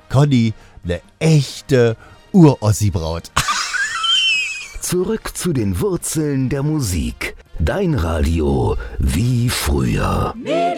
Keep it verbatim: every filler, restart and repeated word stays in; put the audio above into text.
Conny, eine echte Ur-Ossi-Braut. Zurück zu den Wurzeln der Musik. Dein Radio wie früher.